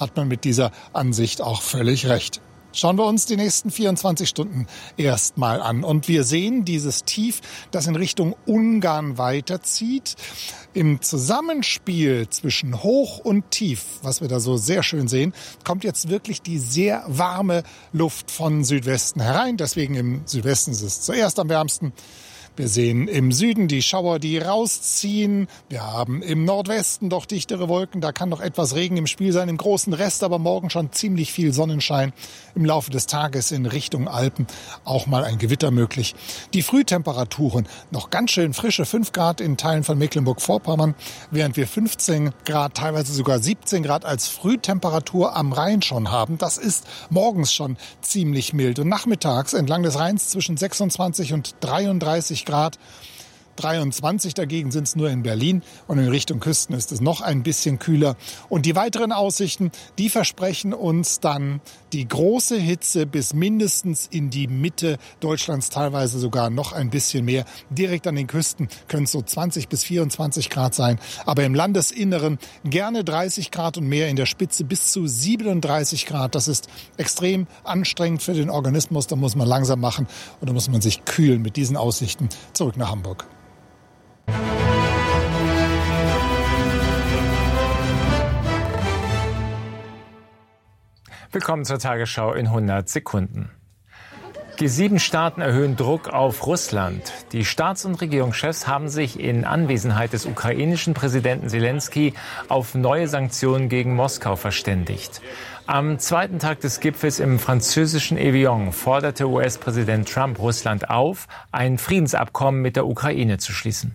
hat man mit dieser Ansicht auch völlig recht. Schauen wir uns die nächsten 24 Stunden erstmal an. Und wir sehen dieses Tief, das in Richtung Ungarn weiterzieht. Im Zusammenspiel zwischen Hoch und Tief, was wir da so sehr schön sehen, kommt jetzt wirklich die sehr warme Luft von Südwesten herein. Deswegen im Südwesten ist es zuerst am wärmsten. Wir sehen im Süden die Schauer, die rausziehen. Wir haben im Nordwesten doch dichtere Wolken. Da kann noch etwas Regen im Spiel sein. Im großen Rest aber morgen schon ziemlich viel Sonnenschein. Im Laufe des Tages in Richtung Alpen auch mal ein Gewitter möglich. Die Frühtemperaturen noch ganz schön frische 5 Grad in Teilen von Mecklenburg-Vorpommern, während wir 15 Grad, teilweise sogar 17 Grad als Frühtemperatur am Rhein schon haben. Das ist morgens schon ziemlich mild. Und nachmittags entlang des Rheins zwischen 26 und 33 Grad. 23 dagegen sind es nur in Berlin und in Richtung Küsten ist es noch ein bisschen kühler. Und die weiteren Aussichten, die versprechen uns dann die große Hitze bis mindestens in die Mitte Deutschlands, teilweise sogar noch ein bisschen mehr. Direkt an den Küsten können es so 20 bis 24 Grad sein, aber im Landesinneren gerne 30 Grad und mehr, in der Spitze bis zu 37 Grad. Das ist extrem anstrengend für den Organismus, da muss man langsam machen und da muss man sich kühlen mit diesen Aussichten. Zurück nach Hamburg. Willkommen zur Tagesschau in 100 Sekunden. G7-Staaten erhöhen Druck auf Russland. Die Staats- und Regierungschefs haben sich in Anwesenheit des ukrainischen Präsidenten Selenskyj auf neue Sanktionen gegen Moskau verständigt. Am zweiten Tag des Gipfels im französischen Evian forderte US-Präsident Trump Russland auf, ein Friedensabkommen mit der Ukraine zu schließen.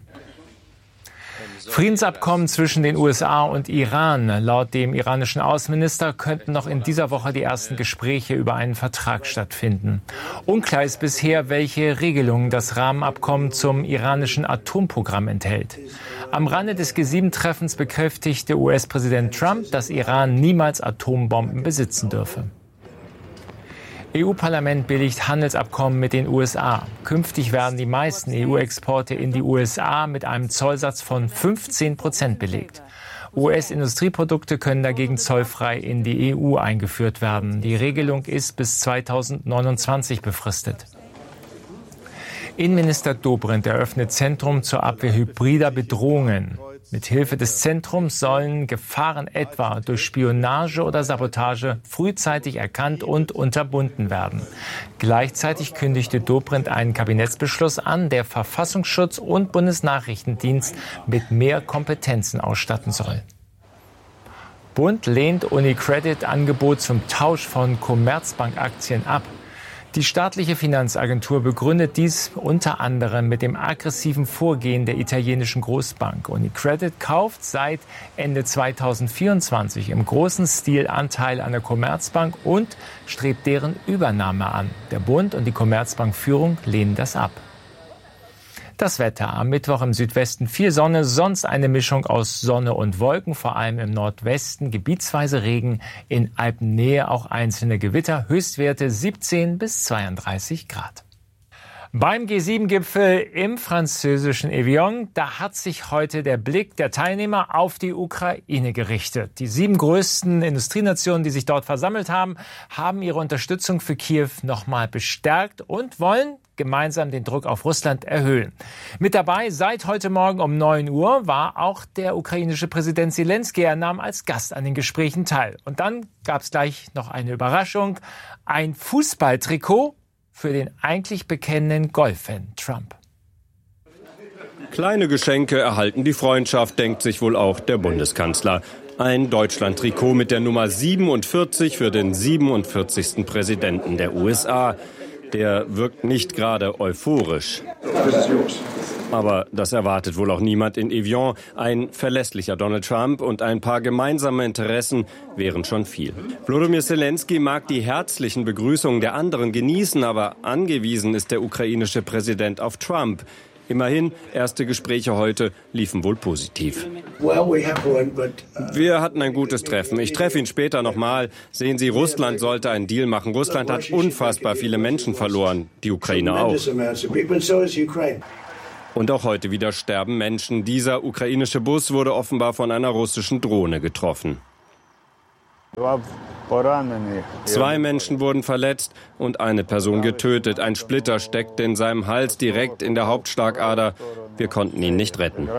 Friedensabkommen zwischen den USA und Iran. Laut dem iranischen Außenminister könnten noch in dieser Woche die ersten Gespräche über einen Vertrag stattfinden. Unklar ist bisher, welche Regelungen das Rahmenabkommen zum iranischen Atomprogramm enthält. Am Rande des G7-Treffens bekräftigte US-Präsident Trump, dass Iran niemals Atombomben besitzen dürfe. EU-Parlament billigt Handelsabkommen mit den USA. Künftig werden die meisten EU-Exporte in die USA mit einem Zollsatz von 15% belegt. US-Industrieprodukte können dagegen zollfrei in die EU eingeführt werden. Die Regelung ist bis 2029 befristet. Innenminister Dobrindt eröffnet Zentrum zur Abwehr hybrider Bedrohungen. Mithilfe des Zentrums sollen Gefahren etwa durch Spionage oder Sabotage frühzeitig erkannt und unterbunden werden. Gleichzeitig kündigte Dobrindt einen Kabinettsbeschluss an, der Verfassungsschutz und Bundesnachrichtendienst mit mehr Kompetenzen ausstatten soll. Bund lehnt UniCredit-Angebot zum Tausch von Commerzbank-Aktien ab. Die staatliche Finanzagentur begründet dies unter anderem mit dem aggressiven Vorgehen der italienischen Großbank. UniCredit kauft seit Ende 2024 im großen Stil Anteil an der Commerzbank und strebt deren Übernahme an. Der Bund und die Commerzbank-Führung lehnen das ab. Das Wetter. Am Mittwoch im Südwesten viel Sonne, sonst eine Mischung aus Sonne und Wolken, vor allem im Nordwesten gebietsweise Regen, in Alpennähe auch einzelne Gewitter, Höchstwerte 17 bis 32 Grad. Beim G7-Gipfel im französischen Evian, da hat sich heute der Blick der Teilnehmer auf die Ukraine gerichtet. Die 7 größten Industrienationen, die sich dort versammelt haben, haben ihre Unterstützung für Kiew nochmal bestärkt und wollen gemeinsam den Druck auf Russland erhöhen. Mit dabei seit heute Morgen um 9 Uhr war auch der ukrainische Präsident Selenskyj. Er nahm als Gast an den Gesprächen teil. Und dann gab es gleich noch eine Überraschung. Ein Fußballtrikot für den eigentlich bekennenden Golffan Trump. Kleine Geschenke erhalten die Freundschaft, denkt sich wohl auch der Bundeskanzler. Ein Deutschland-Trikot mit der Nummer 47 für den 47. Präsidenten der USA. Der wirkt nicht gerade euphorisch. Aber das erwartet wohl auch niemand in Evian. Ein verlässlicher Donald Trump und ein paar gemeinsame Interessen wären schon viel. Volodymyr Selenskyj mag die herzlichen Begrüßungen der anderen genießen, aber angewiesen ist der ukrainische Präsident auf Trump. Immerhin, erste Gespräche heute liefen wohl positiv. Wir hatten ein gutes Treffen. Ich treffe ihn später nochmal. Sehen Sie, Russland sollte einen Deal machen. Russland hat unfassbar viele Menschen verloren. Die Ukraine auch. Und auch heute wieder sterben Menschen. Dieser ukrainische Bus wurde offenbar von einer russischen Drohne getroffen. 2 Menschen wurden verletzt und eine Person getötet. Ein Splitter steckte in seinem Hals direkt in der Hauptschlagader. Wir konnten ihn nicht retten.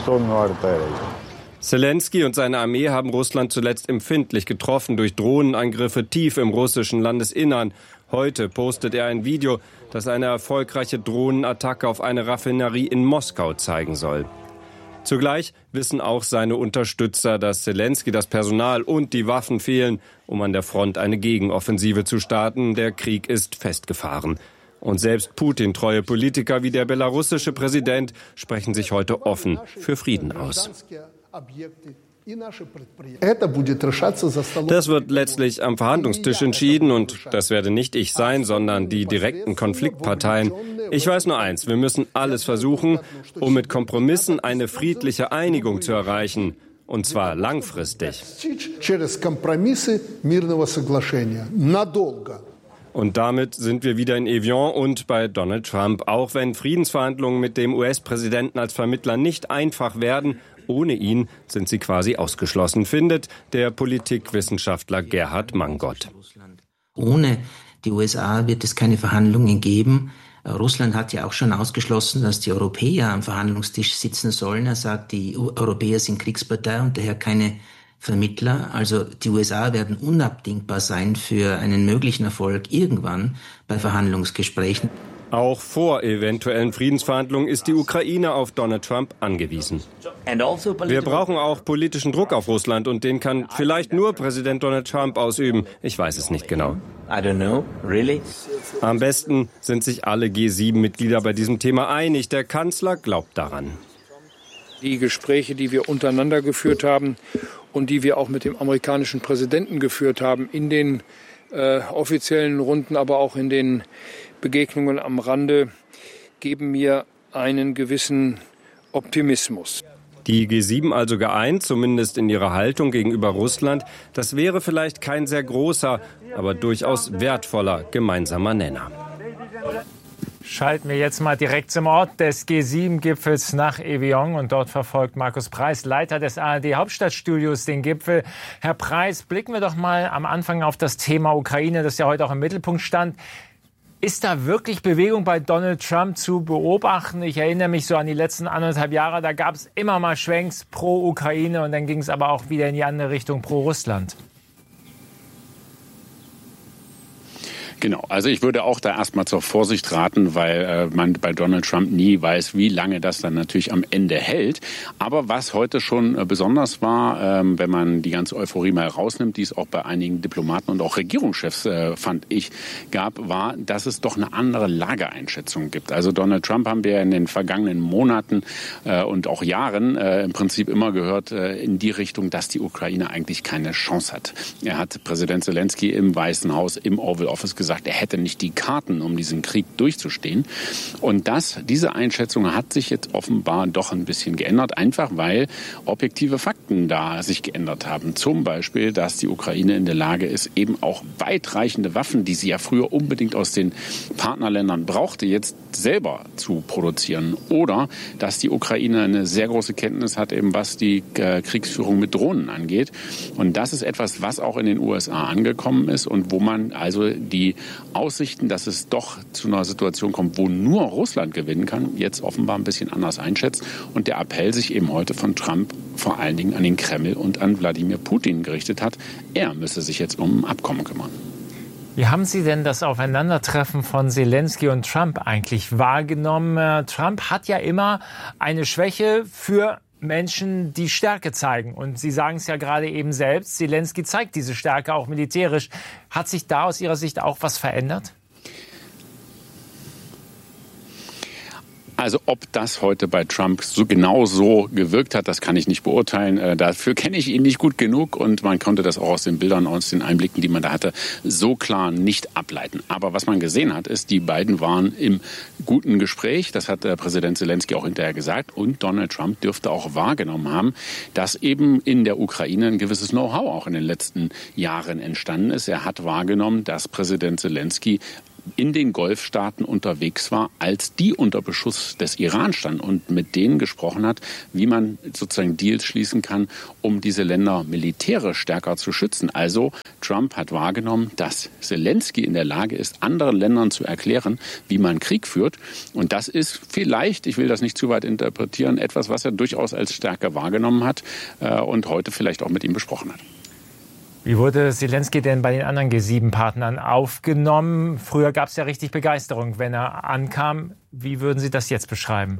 Selenskyj und seine Armee haben Russland zuletzt empfindlich getroffen durch Drohnenangriffe tief im russischen Landesinnern. Heute postet er ein Video, das eine erfolgreiche Drohnenattacke auf eine Raffinerie in Moskau zeigen soll. Zugleich wissen auch seine Unterstützer, dass Selenskyj das Personal und die Waffen fehlen, um an der Front eine Gegenoffensive zu starten. Der Krieg ist festgefahren. Und selbst Putin-treue Politiker wie der belarussische Präsident sprechen sich heute offen für Frieden aus. Das wird letztlich am Verhandlungstisch entschieden und das werde nicht ich sein, sondern die direkten Konfliktparteien. Ich weiß nur eins, wir müssen alles versuchen, um mit Kompromissen eine friedliche Einigung zu erreichen. Und zwar langfristig. Und damit sind wir wieder in Evian und bei Donald Trump. Auch wenn Friedensverhandlungen mit dem US-Präsidenten als Vermittler nicht einfach werden, ohne ihn sind sie quasi ausgeschlossen, findet der Politikwissenschaftler Gerhard Mangot. Ohne die USA wird es keine Verhandlungen geben. Russland hat ja auch schon ausgeschlossen, dass die Europäer am Verhandlungstisch sitzen sollen. Er sagt, die Europäer sind Kriegspartei und daher keine Vermittler. Also die USA werden unabdingbar sein für einen möglichen Erfolg irgendwann bei Verhandlungsgesprächen. Auch vor eventuellen Friedensverhandlungen ist die Ukraine auf Donald Trump angewiesen. Wir brauchen auch politischen Druck auf Russland und den kann vielleicht nur Präsident Donald Trump ausüben. Ich weiß es nicht genau. Am besten sind sich alle G7-Mitglieder bei diesem Thema einig. Der Kanzler glaubt daran. Die Gespräche, die wir untereinander geführt haben und die wir auch mit dem amerikanischen Präsidenten geführt haben, in den offiziellen Runden, aber auch in den Begegnungen am Rande, geben mir einen gewissen Optimismus. Die G7 also geeint, zumindest in ihrer Haltung gegenüber Russland. Das wäre vielleicht kein sehr großer, aber durchaus wertvoller gemeinsamer Nenner. Schalten wir jetzt mal direkt zum Ort des G7-Gipfels nach Evian und dort verfolgt Markus Preis, Leiter des ARD-Hauptstadtstudios, den Gipfel. Herr Preis, blicken wir doch mal am Anfang auf das Thema Ukraine, das ja heute auch im Mittelpunkt stand. Ist da wirklich Bewegung bei Donald Trump zu beobachten? Ich erinnere mich so an die letzten 1,5 Jahre, da gab es immer mal Schwenks pro Ukraine und dann ging es aber auch wieder in die andere Richtung pro Russland. Genau, also ich würde auch da erstmal zur Vorsicht raten, weil man bei Donald Trump nie weiß, wie lange das dann natürlich am Ende hält. Aber was heute schon besonders war, wenn man die ganze Euphorie mal rausnimmt, die es auch bei einigen Diplomaten und auch Regierungschefs, fand ich, gab, war, dass es doch eine andere Lageeinschätzung gibt. Also Donald Trump haben wir in den vergangenen Monaten und auch Jahren im Prinzip immer gehört in die Richtung, dass die Ukraine eigentlich keine Chance hat. Er hat Präsident Selenskyj im Weißen Haus, im Oval Office gesagt, er hätte nicht die Karten, um diesen Krieg durchzustehen. Und diese Einschätzung hat sich jetzt offenbar doch ein bisschen geändert, einfach weil objektive Fakten da sich geändert haben. Zum Beispiel, dass die Ukraine in der Lage ist, eben auch weitreichende Waffen, die sie ja früher unbedingt aus den Partnerländern brauchte, jetzt selber zu produzieren. Oder dass die Ukraine eine sehr große Kenntnis hat, eben was die Kriegsführung mit Drohnen angeht. Und das ist etwas, was auch in den USA angekommen ist und wo man also die Aussichten, dass es doch zu einer Situation kommt, wo nur Russland gewinnen kann, jetzt offenbar ein bisschen anders einschätzt. Und der Appell sich eben heute von Trump vor allen Dingen an den Kreml und an Wladimir Putin gerichtet hat. Er müsse sich jetzt um ein Abkommen kümmern. Wie haben Sie denn das Aufeinandertreffen von Selenskyj und Trump eigentlich wahrgenommen? Trump hat ja immer eine Schwäche für Menschen, die Stärke zeigen. Und Sie sagen es ja gerade eben selbst, Selenskyj zeigt diese Stärke auch militärisch. Hat sich da aus Ihrer Sicht auch was verändert? Also ob das heute bei Trump so genau so gewirkt hat, das kann ich nicht beurteilen. Dafür kenne ich ihn nicht gut genug und man konnte das auch aus den Bildern, aus den Einblicken, die man da hatte, so klar nicht ableiten. Aber was man gesehen hat, ist, die beiden waren im guten Gespräch. Das hat der Präsident Selenskyj auch hinterher gesagt. Und Donald Trump dürfte auch wahrgenommen haben, dass eben in der Ukraine ein gewisses Know-how auch in den letzten Jahren entstanden ist. Er hat wahrgenommen, dass Präsident Selenskyj in den Golfstaaten unterwegs war, als die unter Beschuss des Iran standen und mit denen gesprochen hat, wie man sozusagen Deals schließen kann, um diese Länder militärisch stärker zu schützen. Also Trump hat wahrgenommen, dass Zelensky in der Lage ist, anderen Ländern zu erklären, wie man Krieg führt. Und das ist vielleicht, ich will das nicht zu weit interpretieren, etwas, was er durchaus als Stärke wahrgenommen hat und heute vielleicht auch mit ihm besprochen hat. Wie wurde Zelensky denn bei den anderen G7-Partnern aufgenommen? Früher gab es ja richtig Begeisterung, wenn er ankam. Wie würden Sie das jetzt beschreiben?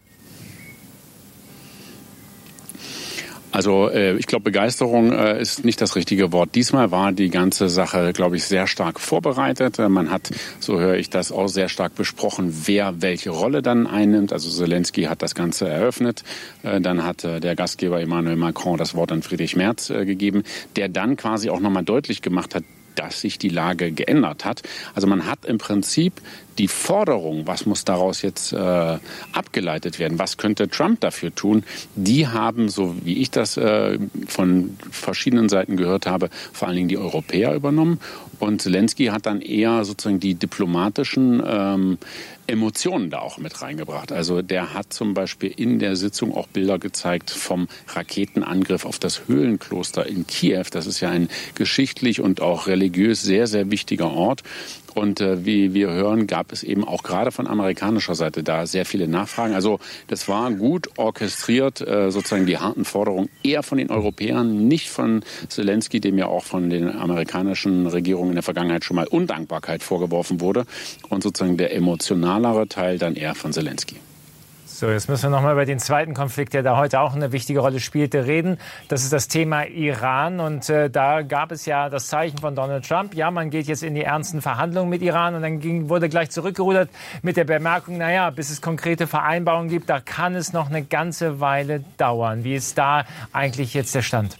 Also ich glaube, Begeisterung ist nicht das richtige Wort. Diesmal war die ganze Sache, glaube ich, sehr stark vorbereitet. Man hat, so höre ich das, auch sehr stark besprochen, wer welche Rolle dann einnimmt. Also Zelensky hat das Ganze eröffnet. Dann hat der Gastgeber Emmanuel Macron das Wort an Friedrich Merz gegeben, der dann quasi auch nochmal deutlich gemacht hat, dass sich die Lage geändert hat. Also man hat im Prinzip die Forderung, was muss daraus jetzt abgeleitet werden, was könnte Trump dafür tun, die haben, so wie ich das von verschiedenen Seiten gehört habe, vor allen Dingen die Europäer übernommen. Und Zelensky hat dann eher sozusagen die diplomatischen Emotionen da auch mit reingebracht. Also der hat zum Beispiel in der Sitzung auch Bilder gezeigt vom Raketenangriff auf das Höhlenkloster in Kiew. Das ist ja ein geschichtlich und auch religiös sehr, sehr wichtiger Ort. Und wie wir hören, gab es eben auch gerade von amerikanischer Seite da sehr viele Nachfragen. Also das war gut orchestriert, sozusagen die harten Forderungen eher von den Europäern, nicht von Zelensky, dem ja auch von den amerikanischen Regierungen in der Vergangenheit schon mal Undankbarkeit vorgeworfen wurde. Und sozusagen der emotionalere Teil dann eher von Zelensky. So, jetzt müssen wir noch mal über den zweiten Konflikt, der da heute auch eine wichtige Rolle spielte, reden. Das ist das Thema Iran. Und da gab es ja das Zeichen von Donald Trump. Ja, man geht jetzt in die ernsten Verhandlungen mit Iran. Und dann wurde gleich zurückgerudert mit der Bemerkung, naja, bis es konkrete Vereinbarungen gibt, da kann es noch eine ganze Weile dauern. Wie ist da eigentlich jetzt der Stand?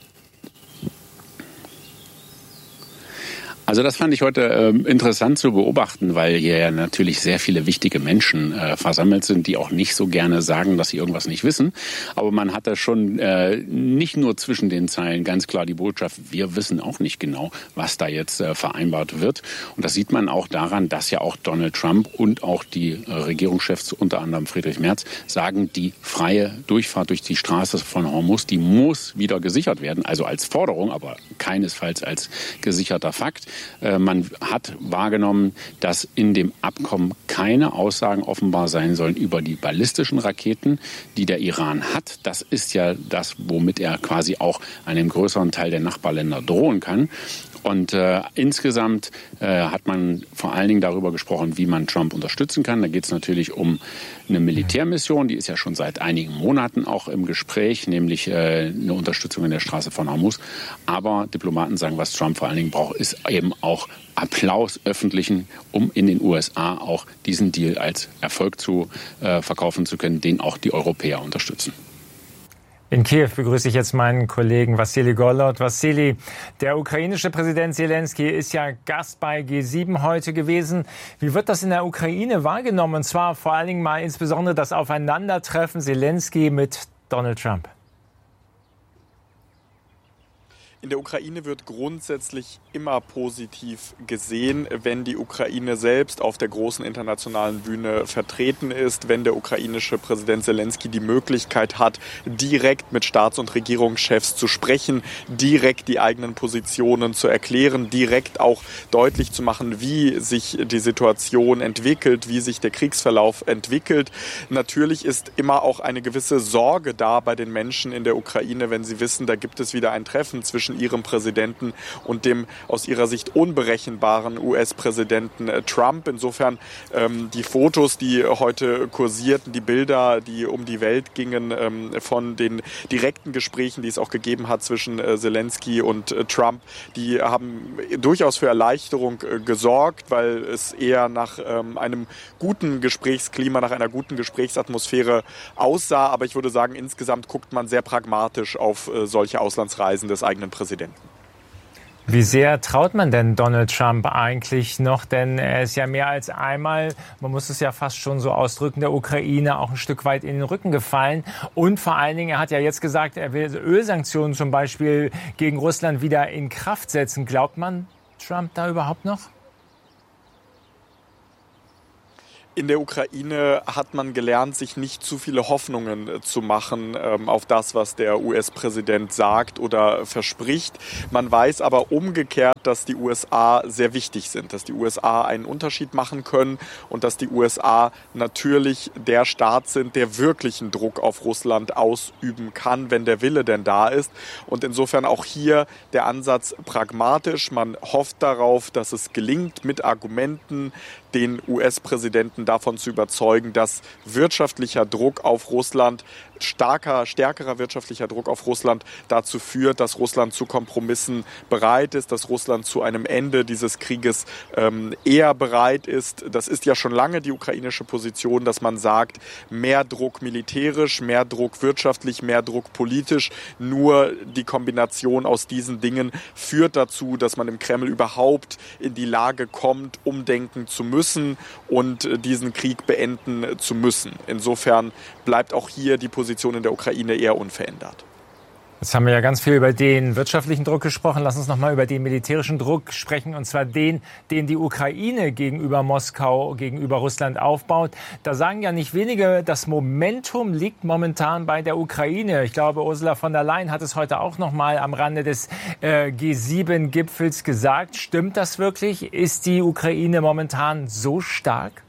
Also das fand ich heute interessant zu beobachten, weil hier ja natürlich sehr viele wichtige Menschen versammelt sind, die auch nicht so gerne sagen, dass sie irgendwas nicht wissen. Aber man hat da schon nicht nur zwischen den Zeilen ganz klar die Botschaft, wir wissen auch nicht genau, was da jetzt vereinbart wird. Und das sieht man auch daran, dass ja auch Donald Trump und auch die Regierungschefs, unter anderem Friedrich Merz, sagen, die freie Durchfahrt durch die Straße von Hormuz, die muss wieder gesichert werden. Also als Forderung, aber keinesfalls als gesicherter Fakt. Man hat wahrgenommen, dass in dem Abkommen keine Aussagen offenbar sein sollen über die ballistischen Raketen, die der Iran hat. Das ist ja das, womit er quasi auch einem größeren Teil der Nachbarländer drohen kann. Und insgesamt hat man vor allen Dingen darüber gesprochen, wie man Trump unterstützen kann. Da geht es natürlich um eine Militärmission, die ist ja schon seit einigen Monaten auch im Gespräch, nämlich eine Unterstützung in der Straße von Hormuz. Aber Diplomaten sagen, was Trump vor allen Dingen braucht, ist eben auch Applaus öffentlichen, um in den USA auch diesen Deal als Erfolg zu verkaufen zu können, den auch die Europäer unterstützen. In Kiew begrüße ich jetzt meinen Kollegen Wassili Golod. Wassili, der ukrainische Präsident Zelensky ist ja Gast bei G7 heute gewesen. Wie wird das in der Ukraine wahrgenommen? Und zwar vor allen Dingen mal insbesondere das Aufeinandertreffen Zelensky mit Donald Trump. In der Ukraine wird grundsätzlich immer positiv gesehen, wenn die Ukraine selbst auf der großen internationalen Bühne vertreten ist, wenn der ukrainische Präsident Zelensky die Möglichkeit hat, direkt mit Staats- und Regierungschefs zu sprechen, direkt die eigenen Positionen zu erklären, direkt auch deutlich zu machen, wie sich die Situation entwickelt, wie sich der Kriegsverlauf entwickelt. Natürlich ist immer auch eine gewisse Sorge da bei den Menschen in der Ukraine, wenn sie wissen, da gibt es wieder ein Treffen zwischen ihrem Präsidenten und dem aus ihrer Sicht unberechenbaren US-Präsidenten Trump. Insofern die Fotos, die heute kursierten, die Bilder, die um die Welt gingen, von den direkten Gesprächen, die es auch gegeben hat zwischen Zelensky und Trump, die haben durchaus für Erleichterung gesorgt, weil es eher nach einem guten Gesprächsklima, nach einer guten Gesprächsatmosphäre aussah. Aber ich würde sagen, insgesamt guckt man sehr pragmatisch auf solche Auslandsreisen des eigenen Präsidenten. Wie sehr traut man denn Donald Trump eigentlich noch? Denn er ist ja mehr als einmal, man muss es ja fast schon so ausdrücken, der Ukraine auch ein Stück weit in den Rücken gefallen. Und vor allen Dingen, er hat ja jetzt gesagt, er will Ölsanktionen zum Beispiel gegen Russland wieder in Kraft setzen. Glaubt man Trump da überhaupt noch? In der Ukraine hat man gelernt, sich nicht zu viele Hoffnungen zu machen auf das, was der US-Präsident sagt oder verspricht. Man weiß aber umgekehrt, dass die USA sehr wichtig sind, dass die USA einen Unterschied machen können und dass die USA natürlich der Staat sind, der wirklichen Druck auf Russland ausüben kann, wenn der Wille denn da ist. Und insofern auch hier der Ansatz pragmatisch. Man hofft darauf, dass es gelingt, mit Argumenten den US-Präsidenten davon zu überzeugen, dass wirtschaftlicher Druck auf Russland, stärkerer wirtschaftlicher Druck auf Russland dazu führt, dass Russland zu Kompromissen bereit ist, dass Russland zu einem Ende dieses Krieges eher bereit ist. Das ist ja schon lange die ukrainische Position, dass man sagt, mehr Druck militärisch, mehr Druck wirtschaftlich, mehr Druck politisch. Nur die Kombination aus diesen Dingen führt dazu, dass man im Kreml überhaupt in die Lage kommt, umdenken zu müssen und diesen Krieg beenden zu müssen. Insofern bleibt auch hier die Position in der Ukraine eher unverändert. Jetzt haben wir ja ganz viel über den wirtschaftlichen Druck gesprochen. Lass uns noch mal über den militärischen Druck sprechen, und zwar den die Ukraine gegenüber Moskau, gegenüber Russland aufbaut. Da sagen ja nicht wenige, das Momentum liegt momentan bei der Ukraine. Ich glaube, Ursula von der Leyen hat es heute auch noch mal am Rande des G7-Gipfels gesagt. Stimmt das wirklich? Ist die Ukraine momentan so stark?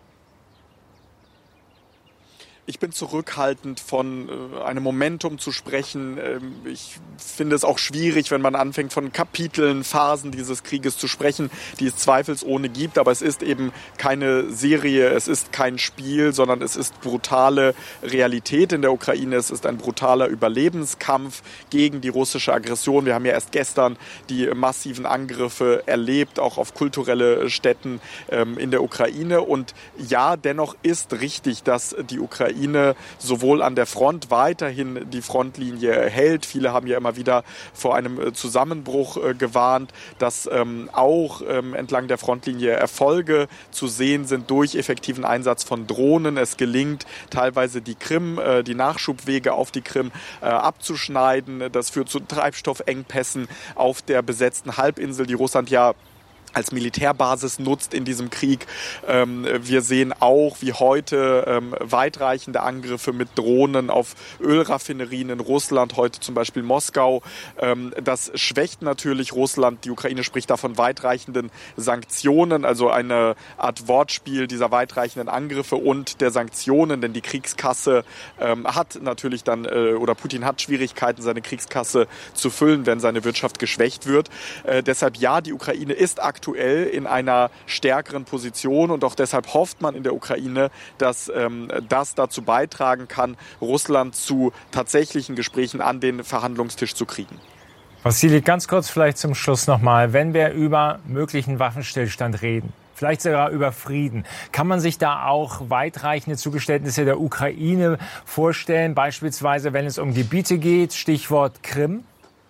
Ich bin zurückhaltend, von einem Momentum zu sprechen. Ich finde es auch schwierig, wenn man anfängt, von Kapiteln, Phasen dieses Krieges zu sprechen, die es zweifelsohne gibt. Aber es ist eben keine Serie, es ist kein Spiel, sondern es ist brutale Realität in der Ukraine. Es ist ein brutaler Überlebenskampf gegen die russische Aggression. Wir haben ja erst gestern die massiven Angriffe erlebt, auch auf kulturelle Stätten in der Ukraine. Und ja, dennoch ist richtig, dass die Ukraine sowohl an der Front weiterhin die Frontlinie hält. Viele haben ja immer wieder vor einem Zusammenbruch gewarnt, dass auch entlang der Frontlinie Erfolge zu sehen sind durch effektiven Einsatz von Drohnen. Es gelingt teilweise die Krim, die Nachschubwege auf die Krim abzuschneiden. Das führt zu Treibstoffengpässen auf der besetzten Halbinsel, die Russland ja als Militärbasis nutzt in diesem Krieg. Wir sehen auch, wie heute weitreichende Angriffe mit Drohnen auf Ölraffinerien in Russland, heute zum Beispiel Moskau. Das schwächt natürlich Russland. Die Ukraine spricht da von weitreichenden Sanktionen, also eine Art Wortspiel dieser weitreichenden Angriffe und der Sanktionen, denn die Kriegskasse hat natürlich dann, oder Putin hat Schwierigkeiten, seine Kriegskasse zu füllen, wenn seine Wirtschaft geschwächt wird. Deshalb ja, die Ukraine ist aktuell in einer stärkeren Position und auch deshalb hofft man in der Ukraine, dass das dazu beitragen kann, Russland zu tatsächlichen Gesprächen an den Verhandlungstisch zu kriegen. Wassili, ganz kurz vielleicht zum Schluss nochmal, wenn wir über möglichen Waffenstillstand reden, vielleicht sogar über Frieden, kann man sich da auch weitreichende Zugeständnisse der Ukraine vorstellen, beispielsweise wenn es um Gebiete geht, Stichwort Krim?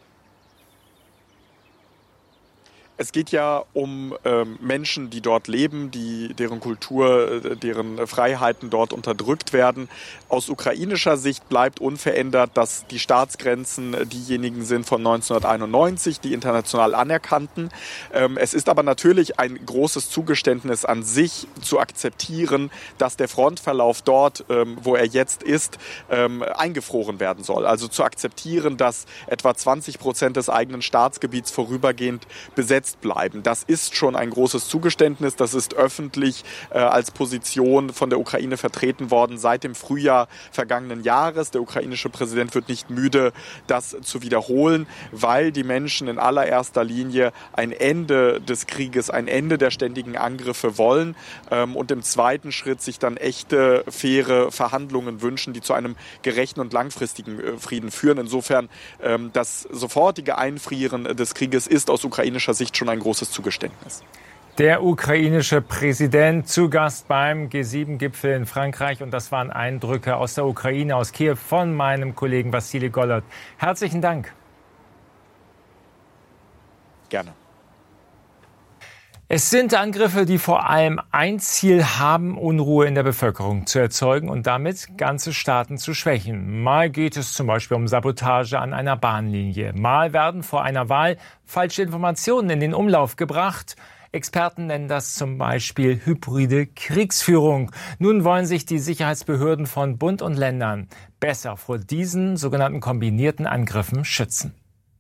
Es geht ja um Menschen, die dort leben, deren Kultur, deren Freiheiten dort unterdrückt werden. Aus ukrainischer Sicht bleibt unverändert, dass die Staatsgrenzen diejenigen sind von 1991, die international anerkannten. Es ist aber natürlich ein großes Zugeständnis an sich zu akzeptieren, dass der Frontverlauf dort, wo er jetzt ist, eingefroren werden soll. Also zu akzeptieren, dass etwa 20% des eigenen Staatsgebiets vorübergehend besetzt bleiben. Das ist schon ein großes Zugeständnis. Das ist öffentlich als Position von der Ukraine vertreten worden seit dem Frühjahr vergangenen Jahres. Der ukrainische Präsident wird nicht müde, das zu wiederholen, weil die Menschen in allererster Linie ein Ende des Krieges, ein Ende der ständigen Angriffe wollen und im zweiten Schritt sich dann echte, faire Verhandlungen wünschen, die zu einem gerechten und langfristigen Frieden führen. Insofern das sofortige Einfrieren des Krieges ist aus ukrainischer Sicht schon ein großes Zugeständnis. Der ukrainische Präsident zu Gast beim G7-Gipfel in Frankreich. Und das waren Eindrücke aus der Ukraine, aus Kiew von meinem Kollegen Wassili Golod. Herzlichen Dank. Gerne. Es sind Angriffe, die vor allem ein Ziel haben, Unruhe in der Bevölkerung zu erzeugen und damit ganze Staaten zu schwächen. Mal geht es zum Beispiel um Sabotage an einer Bahnlinie. Mal werden vor einer Wahl falsche Informationen in den Umlauf gebracht. Experten nennen das zum Beispiel hybride Kriegsführung. Nun wollen sich die Sicherheitsbehörden von Bund und Ländern besser vor diesen sogenannten kombinierten Angriffen schützen.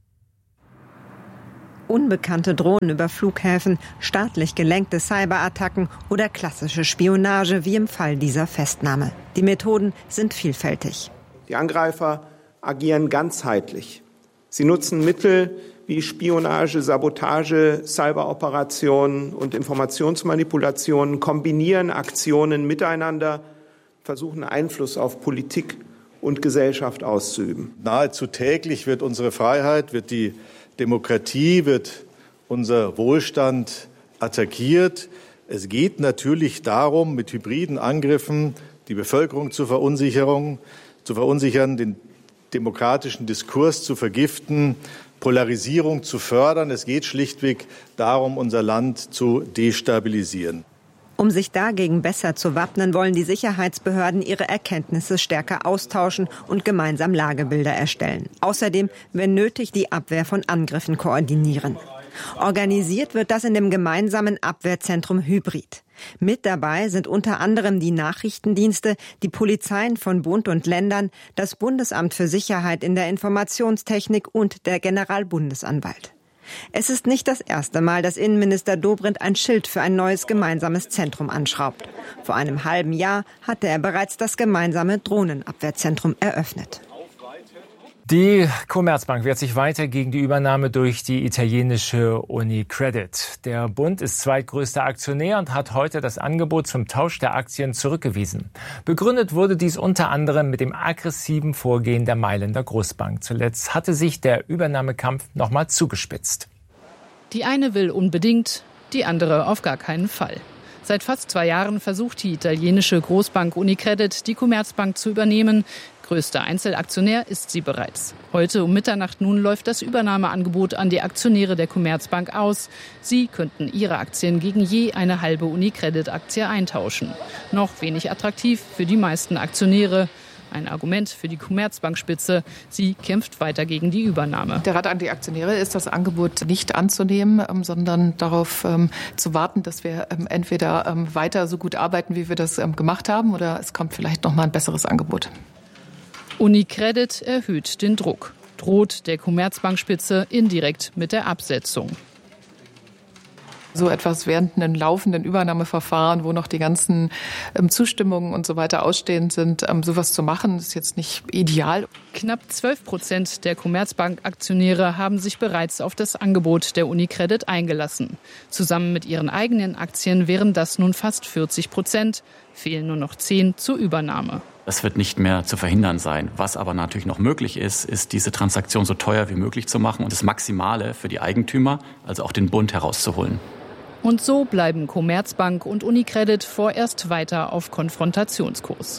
Unbekannte Drohnen über Flughäfen, staatlich gelenkte Cyberattacken oder klassische Spionage wie im Fall dieser Festnahme. Die Methoden sind vielfältig. Die Angreifer agieren ganzheitlich. Sie nutzen Mittel wie Spionage, Sabotage, Cyberoperationen und Informationsmanipulationen, kombinieren Aktionen miteinander, versuchen Einfluss auf Politik und Gesellschaft auszuüben. Nahezu täglich wird unsere Freiheit, wird die Demokratie, wird unser Wohlstand attackiert. Es geht natürlich darum, mit hybriden Angriffen die Bevölkerung zu verunsichern, den demokratischen Diskurs zu vergiften, Polarisierung zu fördern. Es geht schlichtweg darum, unser Land zu destabilisieren. Um sich dagegen besser zu wappnen, wollen die Sicherheitsbehörden ihre Erkenntnisse stärker austauschen und gemeinsam Lagebilder erstellen. Außerdem, wenn nötig, die Abwehr von Angriffen koordinieren. Organisiert wird das in dem gemeinsamen Abwehrzentrum Hybrid. Mit dabei sind unter anderem die Nachrichtendienste, die Polizeien von Bund und Ländern, das Bundesamt für Sicherheit in der Informationstechnik und der Generalbundesanwalt. Es ist nicht das erste Mal, dass Innenminister Dobrindt ein Schild für ein neues gemeinsames Zentrum anschraubt. Vor einem halben Jahr hatte er bereits das gemeinsame Drohnenabwehrzentrum eröffnet. Die Commerzbank wehrt sich weiter gegen die Übernahme durch die italienische UniCredit. Der Bund ist zweitgrößter Aktionär und hat heute das Angebot zum Tausch der Aktien zurückgewiesen. Begründet wurde dies unter anderem mit dem aggressiven Vorgehen der Mailänder Großbank. Zuletzt hatte sich der Übernahmekampf nochmal zugespitzt. Die eine will unbedingt, die andere auf gar keinen Fall. Seit fast 2 Jahren versucht die italienische Großbank UniCredit, die Commerzbank zu übernehmen. Größter Einzelaktionär ist sie bereits. Heute um Mitternacht nun läuft das Übernahmeangebot an die Aktionäre der Commerzbank aus. Sie könnten ihre Aktien gegen je eine halbe UniCredit-Aktie eintauschen. Noch wenig attraktiv für die meisten Aktionäre. Ein Argument für die Commerzbankspitze. Sie kämpft weiter gegen die Übernahme. Der Rat an die Aktionäre ist, das Angebot nicht anzunehmen, sondern darauf zu warten, dass wir entweder weiter so gut arbeiten, wie wir das gemacht haben, oder es kommt vielleicht noch mal ein besseres Angebot. UniCredit erhöht den Druck, droht der Commerzbankspitze indirekt mit der Absetzung. So etwas während einem laufenden Übernahmeverfahren, wo noch die ganzen Zustimmungen und so weiter ausstehend sind, sowas zu machen, ist jetzt nicht ideal. Knapp 12% der Commerzbank-Aktionäre haben sich bereits auf das Angebot der UniCredit eingelassen. Zusammen mit ihren eigenen Aktien wären das nun fast 40%. Fehlen nur noch 10 zur Übernahme. Das wird nicht mehr zu verhindern sein. Was aber natürlich noch möglich ist, ist diese Transaktion so teuer wie möglich zu machen und das Maximale für die Eigentümer, also auch den Bund, herauszuholen. Und so bleiben Commerzbank und UniCredit vorerst weiter auf Konfrontationskurs.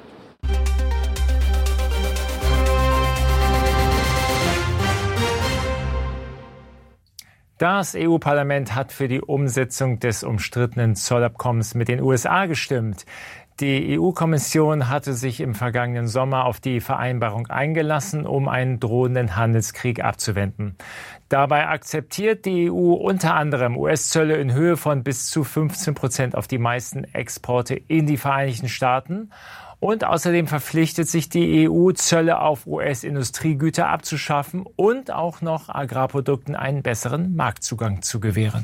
Das EU-Parlament hat für die Umsetzung des umstrittenen Zollabkommens mit den USA gestimmt. Die EU-Kommission hatte sich im vergangenen Sommer auf die Vereinbarung eingelassen, um einen drohenden Handelskrieg abzuwenden. Dabei akzeptiert die EU unter anderem US-Zölle in Höhe von bis zu 15% auf die meisten Exporte in die Vereinigten Staaten. Und außerdem verpflichtet sich die EU, Zölle auf US-Industriegüter abzuschaffen und auch noch Agrarprodukten einen besseren Marktzugang zu gewähren.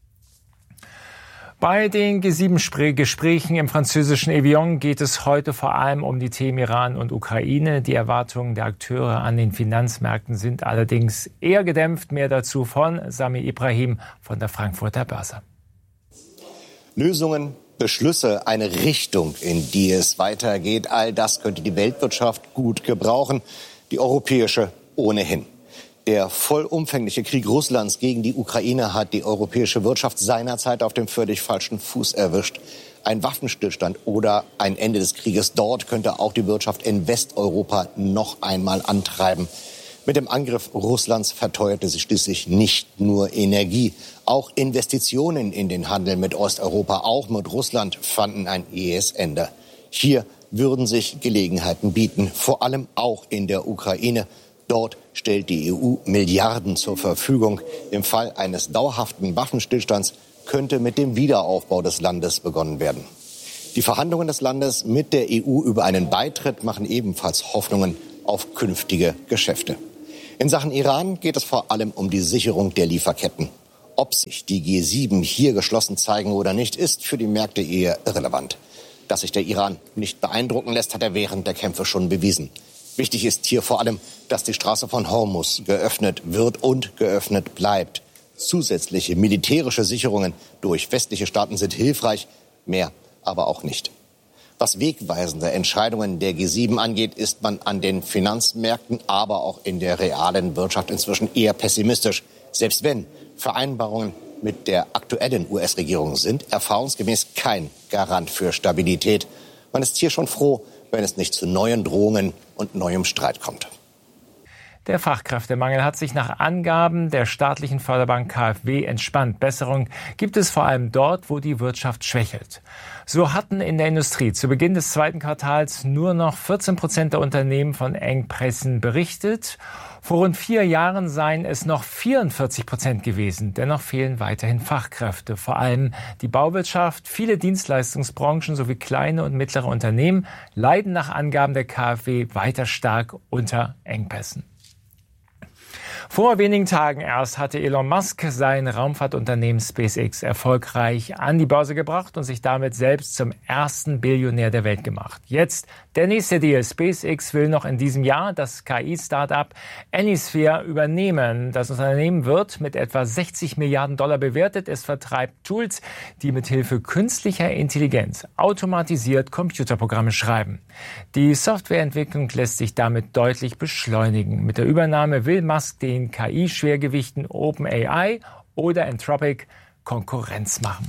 Bei den G7-Gesprächen im französischen Evian geht es heute vor allem um die Themen Iran und Ukraine. Die Erwartungen der Akteure an den Finanzmärkten sind allerdings eher gedämpft. Mehr dazu von Sami Ibrahim von der Frankfurter Börse. Lösungen, Beschlüsse, eine Richtung, in die es weitergeht. All das könnte die Weltwirtschaft gut gebrauchen, die europäische ohnehin. Der vollumfängliche Krieg Russlands gegen die Ukraine hat die europäische Wirtschaft seinerzeit auf dem völlig falschen Fuß erwischt. Ein Waffenstillstand oder ein Ende des Krieges dort könnte auch die Wirtschaft in Westeuropa noch einmal antreiben. Mit dem Angriff Russlands verteuerte sich schließlich nicht nur Energie. Auch Investitionen in den Handel mit Osteuropa, auch mit Russland, fanden ein jähes Ende. Hier würden sich Gelegenheiten bieten, vor allem auch in der Ukraine. Dort stellt die EU Milliarden zur Verfügung. Im Fall eines dauerhaften Waffenstillstands könnte mit dem Wiederaufbau des Landes begonnen werden. Die Verhandlungen des Landes mit der EU über einen Beitritt machen ebenfalls Hoffnungen auf künftige Geschäfte. In Sachen Iran geht es vor allem um die Sicherung der Lieferketten. Ob sich die G7 hier geschlossen zeigen oder nicht, ist für die Märkte eher irrelevant. Dass sich der Iran nicht beeindrucken lässt, hat er während der Kämpfe schon bewiesen. Wichtig ist hier vor allem, dass die Straße von Hormuz geöffnet wird und geöffnet bleibt. Zusätzliche militärische Sicherungen durch westliche Staaten sind hilfreich, mehr aber auch nicht. Was wegweisende Entscheidungen der G7 angeht, ist man an den Finanzmärkten, aber auch in der realen Wirtschaft inzwischen eher pessimistisch. Selbst wenn Vereinbarungen mit der aktuellen US-Regierung sind erfahrungsgemäß kein Garant für Stabilität. Man ist hier schon froh, wenn es nicht zu neuen Drohungen und neuem Streit kommt. Der Fachkräftemangel hat sich nach Angaben der staatlichen Förderbank KfW entspannt. Besserung gibt es vor allem dort, wo die Wirtschaft schwächelt. So hatten in der Industrie zu Beginn des zweiten Quartals nur noch 14% der Unternehmen von Engpässen berichtet. Vor rund 4 Jahren seien es noch 44% gewesen. Dennoch fehlen weiterhin Fachkräfte. Vor allem die Bauwirtschaft, viele Dienstleistungsbranchen sowie kleine und mittlere Unternehmen leiden nach Angaben der KfW weiter stark unter Engpässen. Vor wenigen Tagen erst hatte Elon Musk sein Raumfahrtunternehmen SpaceX erfolgreich an die Börse gebracht und sich damit selbst zum ersten Billionär der Welt gemacht. Jetzt der nächste Deal. SpaceX will noch in diesem Jahr das KI-Startup Anysphere übernehmen. Das Unternehmen wird mit etwa $60 Milliarden bewertet. Es vertreibt Tools, die mithilfe künstlicher Intelligenz automatisiert Computerprogramme schreiben. Die Softwareentwicklung lässt sich damit deutlich beschleunigen. Mit der Übernahme will Musk den KI-Schwergewichten OpenAI oder Anthropic Konkurrenz machen.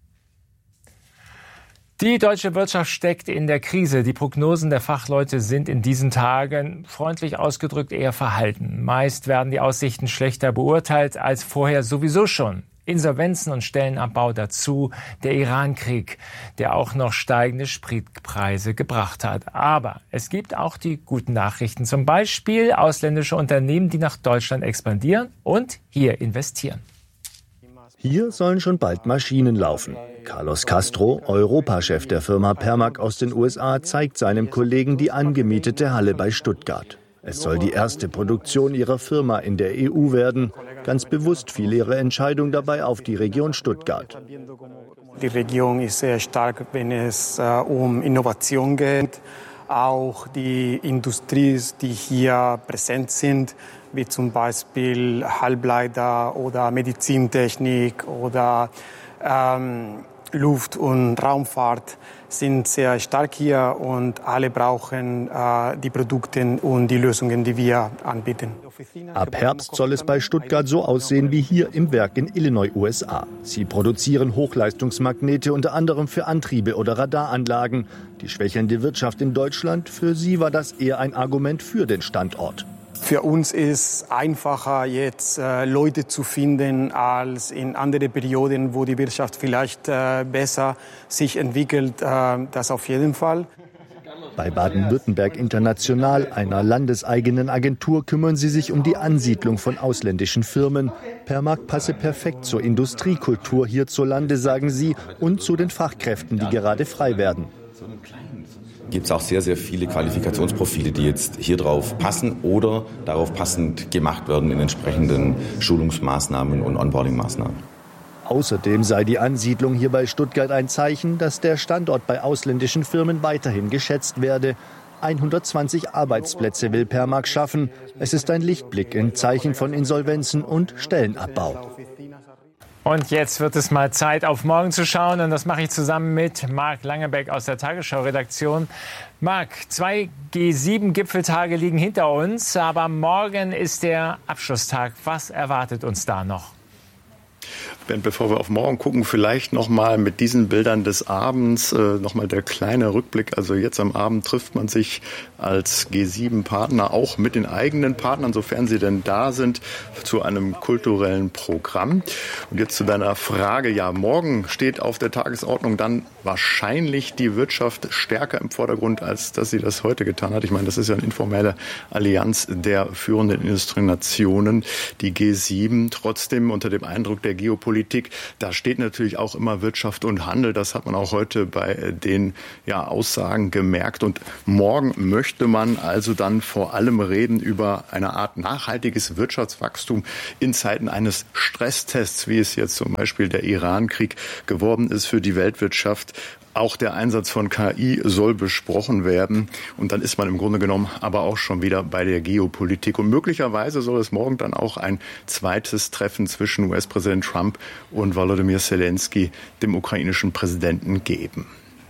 Die deutsche Wirtschaft steckt in der Krise. Die Prognosen der Fachleute sind in diesen Tagen, freundlich ausgedrückt, eher verhalten. Meist werden die Aussichten schlechter beurteilt als vorher sowieso schon. Insolvenzen und Stellenabbau dazu, der Iran-Krieg, der auch noch steigende Spritpreise gebracht hat. Aber es gibt auch die guten Nachrichten, zum Beispiel ausländische Unternehmen, die nach Deutschland expandieren und hier investieren. Hier sollen schon bald Maschinen laufen. Carlos Castro, Europachef der Firma Permag aus den USA, zeigt seinem Kollegen die angemietete Halle bei Stuttgart. Es soll die erste Produktion ihrer Firma in der EU werden. Ganz bewusst fiel ihre Entscheidung dabei auf die Region Stuttgart. Die Region ist sehr stark, wenn es um Innovation geht. Auch die Industries, die hier präsent sind, wie zum Beispiel Halbleiter oder Medizintechnik oder Luft- und Raumfahrt, sind sehr stark hier und alle brauchen die Produkte und die Lösungen, die wir anbieten. Ab Herbst soll es bei Stuttgart so aussehen wie hier im Werk in Illinois, USA. Sie produzieren Hochleistungsmagnete unter anderem für Antriebe oder Radaranlagen. Die schwächelnde Wirtschaft in Deutschland, für sie war das eher ein Argument für den Standort. Für uns ist es einfacher, jetzt Leute zu finden, als in andere Perioden, wo die Wirtschaft vielleicht besser sich entwickelt. Das auf jeden Fall. Bei Baden-Württemberg International, einer landeseigenen Agentur, kümmern sie sich um die Ansiedlung von ausländischen Firmen. Permag passe perfekt zur Industriekultur hierzulande, sagen sie, und zu den Fachkräften, die gerade frei werden. Gibt es auch sehr, sehr viele Qualifikationsprofile, die jetzt hier drauf passen oder darauf passend gemacht werden in entsprechenden Schulungsmaßnahmen und Onboarding-Maßnahmen. Außerdem sei die Ansiedlung hier bei Stuttgart ein Zeichen, dass der Standort bei ausländischen Firmen weiterhin geschätzt werde. 120 Arbeitsplätze will Permag schaffen. Es ist ein Lichtblick in Zeichen von Insolvenzen und Stellenabbau. Und jetzt wird es mal Zeit, auf morgen zu schauen. Und das mache ich zusammen mit Marc Langebeck aus der Tagesschau-Redaktion. Marc, 2 G7-Gipfeltage liegen hinter uns, aber morgen ist der Abschlusstag. Was erwartet uns da noch? Bevor wir auf morgen gucken, vielleicht nochmal mit diesen Bildern des Abends nochmal der kleine Rückblick. Also jetzt am Abend trifft man sich als G7-Partner auch mit den eigenen Partnern, sofern sie denn da sind, zu einem kulturellen Programm. Und jetzt zu deiner Frage. Ja, morgen steht auf der Tagesordnung dann wahrscheinlich die Wirtschaft stärker im Vordergrund, als dass sie das heute getan hat. Ich meine, das ist ja eine informelle Allianz der führenden Industrienationen, die G7. Trotzdem unter dem Eindruck der Geopolitik, da steht natürlich auch immer Wirtschaft und Handel. Das hat man auch heute bei den Aussagen gemerkt. Und morgen möchte man also dann vor allem reden über eine Art nachhaltiges Wirtschaftswachstum in Zeiten eines Stresstests, wie es jetzt zum Beispiel der Iran-Krieg geworden ist für die Weltwirtschaft. Auch der Einsatz von KI soll besprochen werden. Und dann ist man im Grunde genommen aber auch schon wieder bei der Geopolitik. Und möglicherweise soll es morgen dann auch ein zweites Treffen zwischen US-Präsident Trump und Volodymyr Zelensky, dem ukrainischen Präsidenten, geben.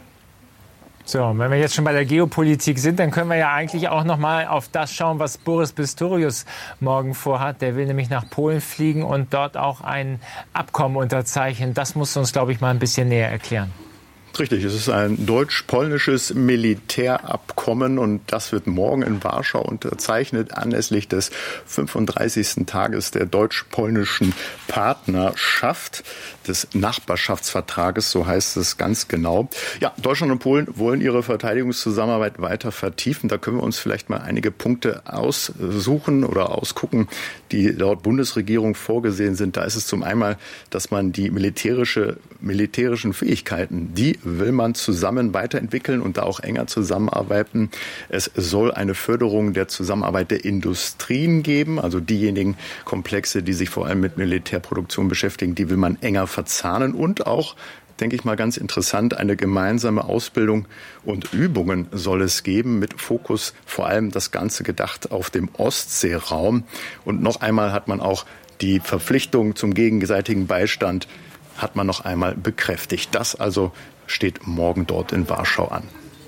So, wenn wir jetzt schon bei der Geopolitik sind, dann können wir ja eigentlich auch noch mal auf das schauen, was Boris Pistorius morgen vorhat. Der will nämlich nach Polen fliegen und dort auch ein Abkommen unterzeichnen. Das musst du uns, glaube ich, mal ein bisschen näher erklären. Richtig, es ist ein deutsch-polnisches Militärabkommen und das wird morgen in Warschau unterzeichnet anlässlich des 35. Tages der deutsch-polnischen Partnerschaft, des Nachbarschaftsvertrages, so heißt es ganz genau. Ja, Deutschland und Polen wollen ihre Verteidigungszusammenarbeit weiter vertiefen. Da können wir uns vielleicht mal einige Punkte aussuchen oder ausgucken, die laut Bundesregierung vorgesehen sind. Da ist es zum einen, dass man die militärischen Fähigkeiten, die will man zusammen weiterentwickeln und da auch enger zusammenarbeiten. Es soll eine Förderung der Zusammenarbeit der Industrien geben, also diejenigen Komplexe, die sich vor allem mit Militärproduktion beschäftigen, die will man enger verzahnen und auch, denke ich mal ganz interessant, eine gemeinsame Ausbildung und Übungen soll es geben, mit Fokus vor allem das Ganze gedacht auf dem Ostseeraum. Und noch einmal hat man auch die Verpflichtung zum gegenseitigen Beistand hat man noch einmal bekräftigt. Das also steht morgen dort in Warschau an.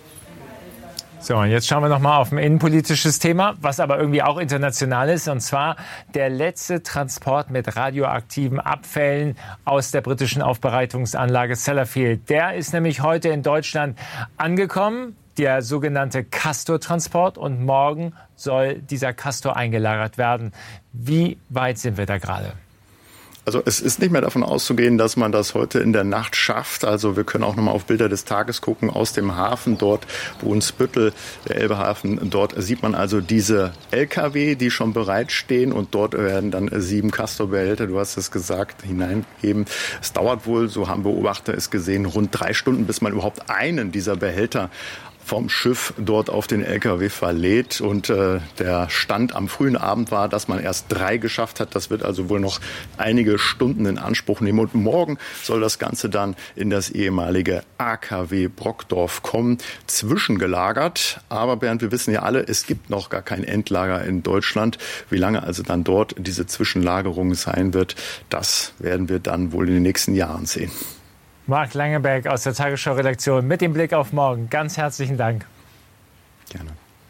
So, und jetzt schauen wir noch mal auf ein innenpolitisches Thema, was aber irgendwie auch international ist, und zwar der letzte Transport mit radioaktiven Abfällen aus der britischen Aufbereitungsanlage Sellafield. Der ist nämlich heute in Deutschland angekommen, der sogenannte Castor-Transport, und morgen soll dieser Castor eingelagert werden. Wie weit sind wir da gerade? Also es ist nicht mehr davon auszugehen, dass man das heute in der Nacht schafft. Also wir können auch nochmal auf Bilder des Tages gucken aus dem Hafen dort, Brunsbüttel, der Elbehafen. Dort sieht man also diese LKW, die schon bereitstehen, und dort werden dann 7 Castor-Behälter, du hast es gesagt, hineingegeben. Es dauert wohl, so haben Beobachter es gesehen, rund 3 Stunden, bis man überhaupt einen dieser Behälter vom Schiff dort auf den LKW verlädt. Und der Stand am frühen Abend war, dass man erst 3 geschafft hat. Das wird also wohl noch einige Stunden in Anspruch nehmen. Und morgen soll das Ganze dann in das ehemalige AKW Brockdorf kommen, zwischengelagert. Aber Bernd, wir wissen ja alle, es gibt noch gar kein Endlager in Deutschland. Wie lange also dann dort diese Zwischenlagerung sein wird, das werden wir dann wohl in den nächsten Jahren sehen. Marc Langeberg aus der Tagesschau-Redaktion mit dem Blick auf morgen. Ganz herzlichen Dank. Gerne.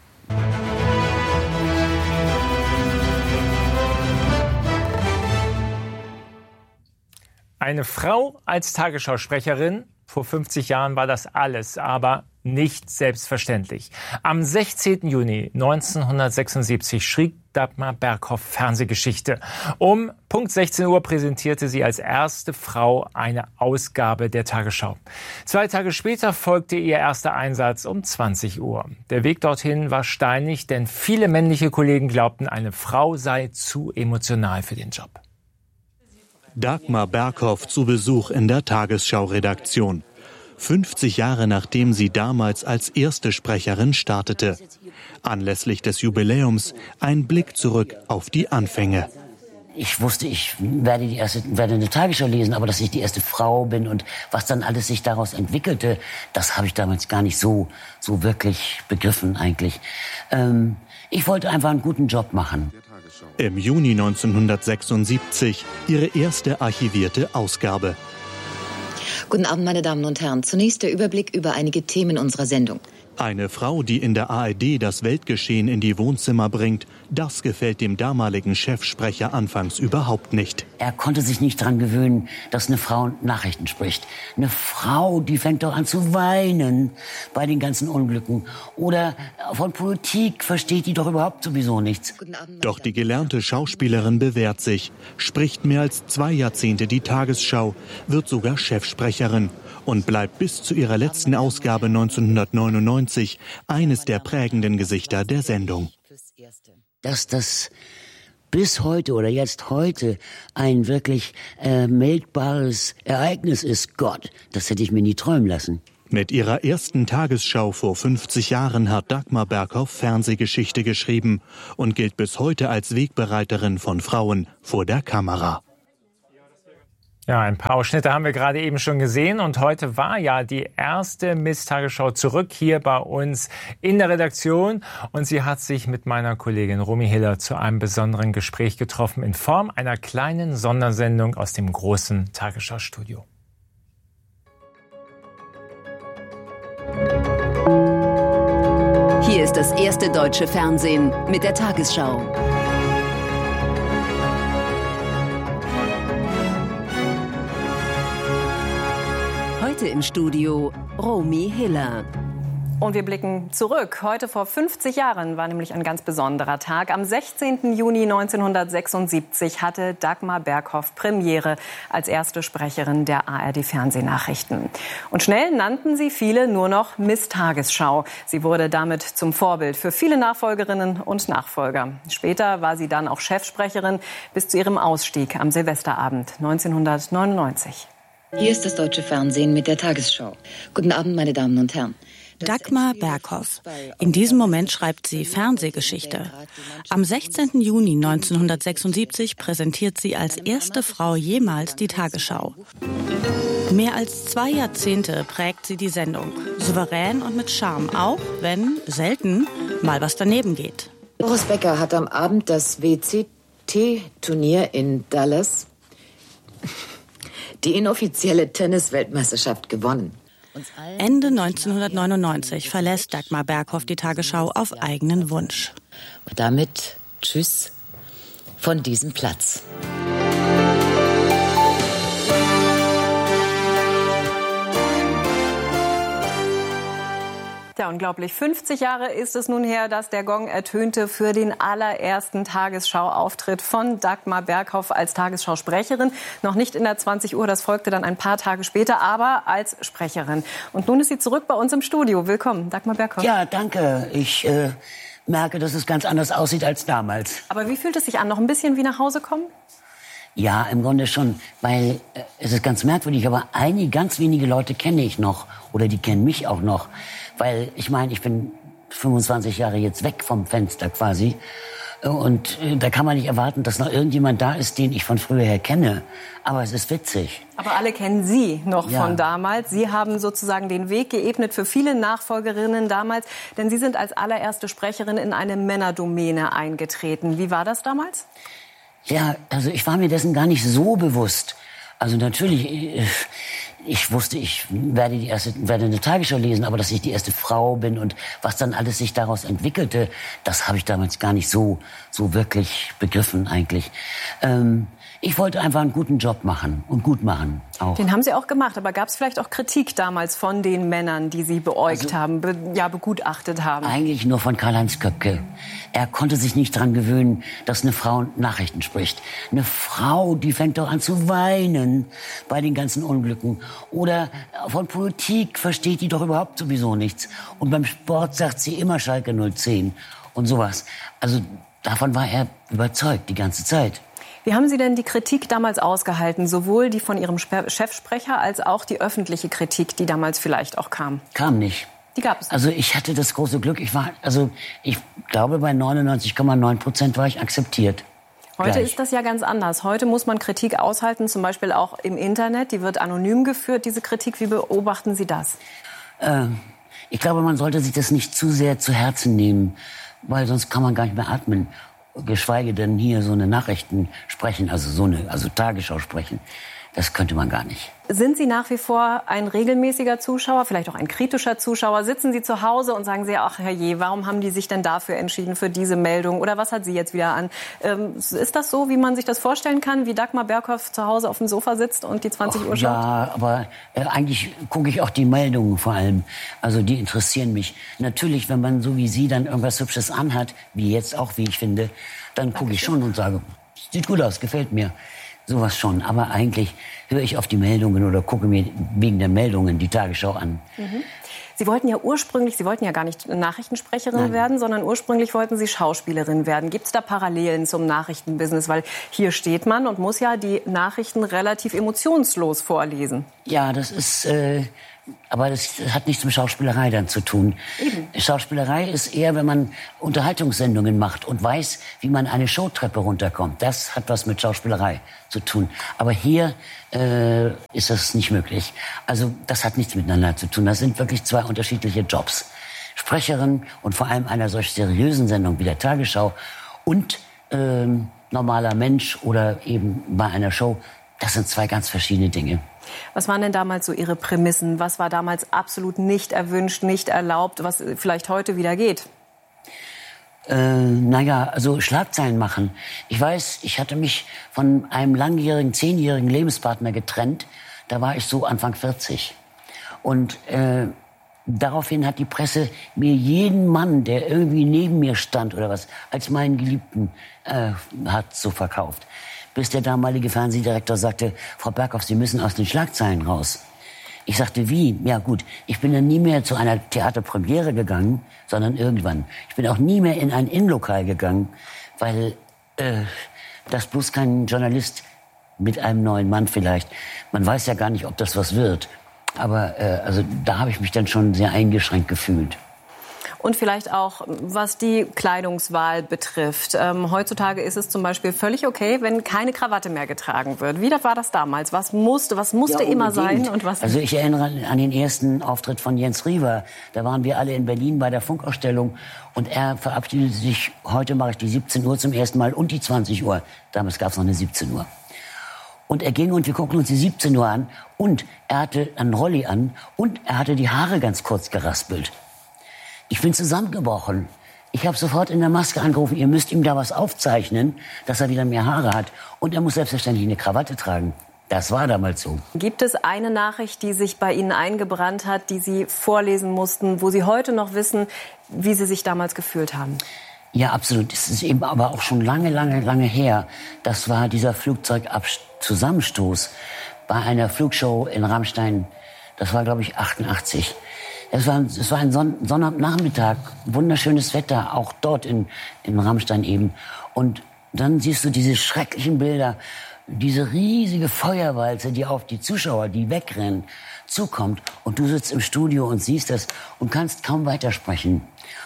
Eine Frau als Tagesschausprecherin, vor 50 Jahren war das alles, aber nicht selbstverständlich. Am 16. Juni 1976 schrieb Dagmar Berghoff Fernsehgeschichte. Um Punkt 16 Uhr präsentierte sie als erste Frau eine Ausgabe der Tagesschau. 2 Tage später folgte ihr erster Einsatz um 20 Uhr. Der Weg dorthin war steinig, denn viele männliche Kollegen glaubten, eine Frau sei zu emotional für den Job. Dagmar Berghoff zu Besuch in der Tagesschau-Redaktion. 50 Jahre nachdem sie damals als erste Sprecherin startete. Anlässlich des Jubiläums ein Blick zurück auf die Anfänge. Ich wusste, ich werde eine Tagesschau lesen, aber dass ich die erste Frau bin und was dann alles sich daraus entwickelte, das habe ich damals gar nicht so wirklich begriffen eigentlich. Ich wollte einfach einen guten Job machen. Im Juni 1976 ihre erste archivierte Ausgabe. Guten Abend, meine Damen und Herren. Zunächst der Überblick über einige Themen unserer Sendung. Eine Frau, die in der ARD das Weltgeschehen in die Wohnzimmer bringt, das gefällt dem damaligen Chefsprecher anfangs überhaupt nicht. Er konnte sich nicht daran gewöhnen, dass eine Frau Nachrichten spricht. Eine Frau, die fängt doch an zu weinen bei den ganzen Unglücken. Oder von Politik versteht die doch überhaupt sowieso nichts. Doch die gelernte Schauspielerin bewährt sich, spricht mehr als 2 Jahrzehnte die Tagesschau, wird sogar Chefsprecherin und bleibt bis zu ihrer letzten Ausgabe 1999 eines der prägenden Gesichter der Sendung. Dass das bis heute oder jetzt heute ein wirklich meldbares Ereignis ist, Gott, das hätte ich mir nie träumen lassen. Mit ihrer ersten Tagesschau vor 50 Jahren hat Dagmar Berghoff Fernsehgeschichte geschrieben und gilt bis heute als Wegbereiterin von Frauen vor der Kamera. Ja, ein paar Ausschnitte haben wir gerade eben schon gesehen und heute war ja die erste Miss-Tagesschau zurück hier bei uns in der Redaktion und sie hat sich mit meiner Kollegin Romy Hiller zu einem besonderen Gespräch getroffen in Form einer kleinen Sondersendung aus dem großen Tagesschau-Studio. Hier ist das erste deutsche Fernsehen mit der Tagesschau. Heute im Studio Romy Hiller. Und wir blicken zurück. Heute vor 50 Jahren war nämlich ein ganz besonderer Tag. Am 16. Juni 1976 hatte Dagmar Berghoff Premiere als erste Sprecherin der ARD-Fernsehnachrichten. Und schnell nannten sie viele nur noch Miss Tagesschau. Sie wurde damit zum Vorbild für viele Nachfolgerinnen und Nachfolger. Später war sie dann auch Chefsprecherin bis zu ihrem Ausstieg am Silvesterabend 1999. Hier ist das deutsche Fernsehen mit der Tagesschau. Guten Abend, meine Damen und Herren. Dagmar Berghoff. In diesem Moment schreibt sie Fernsehgeschichte. Am 16. Juni 1976 präsentiert sie als erste Frau jemals die Tagesschau. Mehr als 2 Jahrzehnte prägt sie die Sendung. Souverän und mit Charme, auch wenn selten mal was daneben geht. Boris Becker hat am Abend das WCT-Turnier in Dallas, die inoffizielle Tennis-Weltmeisterschaft, gewonnen. Ende 1999 verlässt Dagmar Berghoff die Tagesschau auf eigenen Wunsch. Und damit tschüss von diesem Platz. Ja, unglaublich. 50 Jahre ist es nun her, dass der Gong ertönte für den allerersten Tagesschau-Auftritt von Dagmar Berghoff als Tagesschausprecherin. Noch nicht in der 20 Uhr, das folgte dann ein paar Tage später, aber als Sprecherin. Und nun ist sie zurück bei uns im Studio. Willkommen, Dagmar Berghoff. Ja, danke. Ich merke, dass es ganz anders aussieht als damals. Aber wie fühlt es sich an? Noch ein bisschen wie nach Hause kommen? Ja, im Grunde schon, weil es ist ganz merkwürdig, aber ganz wenige Leute kenne ich noch oder die kennen mich auch noch. Weil ich meine, ich bin 25 Jahre jetzt weg vom Fenster quasi und da kann man nicht erwarten, dass noch irgendjemand da ist, den ich von früher her kenne. Aber es ist witzig. Aber alle kennen Sie noch von damals. Sie haben sozusagen den Weg geebnet für viele Nachfolgerinnen damals, denn Sie sind als allererste Sprecherin in eine Männerdomäne eingetreten. Wie war das damals? Ja, also ich war mir dessen gar nicht so bewusst. Also natürlich, ich wusste, ich werde eine Tagesschau lesen, aber dass ich die erste Frau bin und was dann alles sich daraus entwickelte, das habe ich damals gar nicht so wirklich begriffen eigentlich. Ich wollte einfach einen guten Job machen und gut machen auch. Den haben Sie auch gemacht, aber gab es vielleicht auch Kritik damals von den Männern, die Sie beäugt haben, begutachtet haben? Eigentlich nur von Karl-Heinz Köpke. Er konnte sich nicht daran gewöhnen, dass eine Frau Nachrichten spricht. Eine Frau, die fängt doch an zu weinen bei den ganzen Unglücken. Oder von Politik versteht die doch überhaupt sowieso nichts. Und beim Sport sagt sie immer Schalke 010 und sowas. Also davon war er überzeugt die ganze Zeit. Wie haben Sie denn die Kritik damals ausgehalten, sowohl die von Ihrem Chefsprecher als auch die öffentliche Kritik, die damals vielleicht auch kam? Kam nicht. Die gab es nicht. Also ich hatte das große Glück, ich glaube bei 99,9% war ich akzeptiert. Heute ist das ja ganz anders. Heute muss man Kritik aushalten, zum Beispiel auch im Internet. Die wird anonym geführt, diese Kritik. Wie beobachten Sie das? Ich glaube, man sollte sich das nicht zu sehr zu Herzen nehmen, weil sonst kann man gar nicht mehr atmen. Geschweige denn hier so eine Nachrichten sprechen, also Tagesschau sprechen. Das könnte man gar nicht. Sind Sie nach wie vor ein regelmäßiger Zuschauer, vielleicht auch ein kritischer Zuschauer? Sitzen Sie zu Hause und sagen Sie, ach herrje, warum haben die sich denn dafür entschieden, für diese Meldung? Oder was hat sie jetzt wieder an? Ist das so, wie man sich das vorstellen kann, wie Dagmar Berghoff zu Hause auf dem Sofa sitzt und die 20 Uhr schaut? Ja, aber eigentlich gucke ich auch die Meldungen vor allem. Also die interessieren mich. Natürlich, wenn man so wie Sie dann irgendwas Hübsches anhat, wie jetzt auch, wie ich finde, dann gucke ich schon und sage, sieht gut aus, gefällt mir. Sowas schon. Aber eigentlich höre ich auf die Meldungen oder gucke mir wegen der Meldungen die Tagesschau an. Mhm. Sie wollten ja gar nicht Nachrichtensprecherin werden, sondern ursprünglich wollten Sie Schauspielerin werden. Gibt es da Parallelen zum Nachrichtenbusiness? Weil hier steht man und muss ja die Nachrichten relativ emotionslos vorlesen. Ja, das ist... aber das hat nichts mit Schauspielerei dann zu tun. Eben. Schauspielerei ist eher, wenn man Unterhaltungssendungen macht und weiß, wie man eine Showtreppe runterkommt. Das hat was mit Schauspielerei zu tun. Aber hier ist das nicht möglich. Also das hat nichts miteinander zu tun. Das sind wirklich zwei unterschiedliche Jobs. Sprecherin und vor allem einer solch seriösen Sendung wie der Tagesschau und normaler Mensch oder eben bei einer Show, das sind zwei ganz verschiedene Dinge. Was waren denn damals so Ihre Prämissen? Was war damals absolut nicht erwünscht, nicht erlaubt, was vielleicht heute wieder geht? Also Schlagzeilen machen. Ich weiß, ich hatte mich von einem langjährigen, 10-jährigen Lebenspartner getrennt. Da war ich so Anfang 40. Und daraufhin hat die Presse mir jeden Mann, der irgendwie neben mir stand oder was, als meinen Geliebten hat so verkauft. Bis der damalige Fernsehdirektor sagte, Frau Berghoff, Sie müssen aus den Schlagzeilen raus. Ich sagte, wie? Ja gut, ich bin dann nie mehr zu einer Theaterpremiere gegangen, sondern irgendwann. Ich bin auch nie mehr in ein Innenlokal gegangen, weil das bloß kein Journalist mit einem neuen Mann vielleicht. Man weiß ja gar nicht, ob das was wird. Aber also da habe ich mich dann schon sehr eingeschränkt gefühlt. Und vielleicht auch, was die Kleidungswahl betrifft. Heutzutage ist es zum Beispiel völlig okay, wenn keine Krawatte mehr getragen wird. Wie war das damals? Was musste immer sein? Und was also ich erinnere an den ersten Auftritt von Jens Riewer. Da waren wir alle in Berlin bei der Funkausstellung. Und er verabschiedete sich, heute mache ich die 17 Uhr zum ersten Mal und die 20 Uhr. Damals gab es noch eine 17 Uhr. Und er ging und wir guckten uns die 17 Uhr an. Und er hatte einen Rolli an und er hatte die Haare ganz kurz geraspelt. Ich bin zusammengebrochen. Ich habe sofort in der Maske angerufen, ihr müsst ihm da was aufzeichnen, dass er wieder mehr Haare hat. Und er muss selbstverständlich eine Krawatte tragen. Das war damals so. Gibt es eine Nachricht, die sich bei Ihnen eingebrannt hat, die Sie vorlesen mussten, wo Sie heute noch wissen, wie Sie sich damals gefühlt haben? Ja, absolut. Es ist eben aber auch schon lange her. Das war dieser Flugzeugzusammenstoß bei einer Flugshow in Rammstein. Das war, glaube ich, 88. Es war ein Sonnabendnachmittag, wunderschönes Wetter, auch dort in Rammstein eben. Und dann siehst du diese schrecklichen Bilder, diese riesige Feuerwalze, die auf die Zuschauer, die wegrennen, zukommt. Und du sitzt im Studio und siehst das und kannst kaum weitersprechen.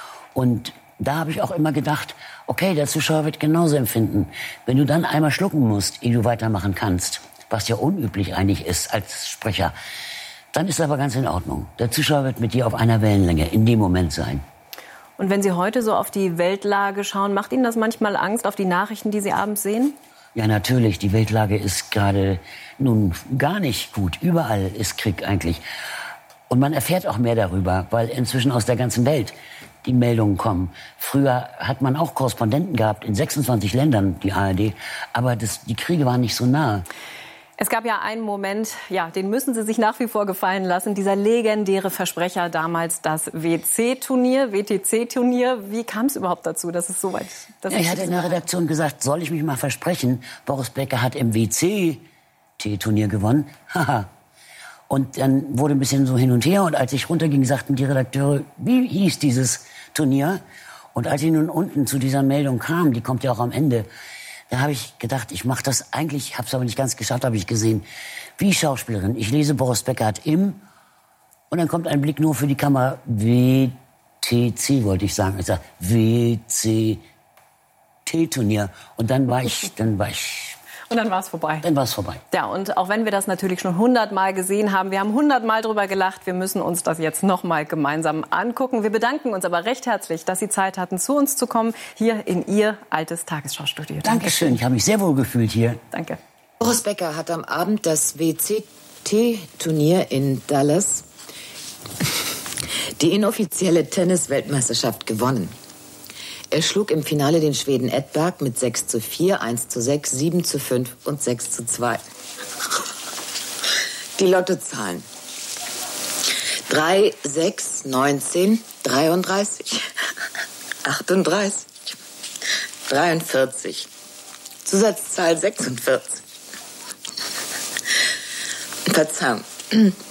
Und da habe ich auch immer gedacht, okay, der Zuschauer wird genauso empfinden. Wenn du dann einmal schlucken musst, ehe du weitermachen kannst, was ja unüblich eigentlich ist als Sprecher, dann ist es aber ganz in Ordnung. Der Zuschauer wird mit dir auf einer Wellenlänge in dem Moment sein. Und wenn Sie heute so auf die Weltlage schauen, macht Ihnen das manchmal Angst, auf die Nachrichten, die Sie abends sehen? Ja, natürlich. Die Weltlage ist gerade nun gar nicht gut. Überall ist Krieg eigentlich. Und man erfährt auch mehr darüber, weil inzwischen aus der ganzen Welt die Meldungen kommen. Früher hat man auch Korrespondenten gehabt in 26 Ländern, die ARD. Aber die Kriege waren nicht so nah. Es gab ja einen Moment, den müssen Sie sich nach wie vor gefallen lassen. Dieser legendäre Versprecher damals, das WTC-Turnier. Wie kam es überhaupt dazu, dass es so weit... Ich hatte in der Redaktion gesagt, soll ich mich mal versprechen? Boris Becker hat im WC-Turnier gewonnen. Haha. Und dann wurde ein bisschen so hin und her. Und als ich runterging, sagten die Redakteure, wie hieß dieses Turnier? Und als ich nun unten zu dieser Meldung kam, die kommt ja auch am Ende, da habe ich gedacht, ich mache das eigentlich, habe es aber nicht ganz geschafft, habe ich gesehen, wie Schauspielerin. Ich lese, Boris Becker hat und dann kommt ein Blick nur für die Kamera, WTC wollte ich sagen. Ich sage, WCT-Turnier. Und dann war ich... Und dann war es vorbei. Dann war es vorbei. Ja, und auch wenn wir das natürlich schon 100-mal gesehen haben, wir haben 100-mal drüber gelacht, wir müssen uns das jetzt noch mal gemeinsam angucken. Wir bedanken uns aber recht herzlich, dass Sie Zeit hatten, zu uns zu kommen, hier in Ihr altes Tagesschau-Studio. Dankeschön, ich habe mich sehr wohl gefühlt hier. Danke. Boris Becker hat am Abend das WCT-Turnier in Dallas, die inoffizielle Tennis-Weltmeisterschaft, gewonnen. Er schlug im Finale den Schweden Edberg mit 6:4, 1:6, 7:5 und 6:2. Die Lottozahlen: 3, 6, 19, 33, 38, 43, Zusatzzahl 46. Verzeihung.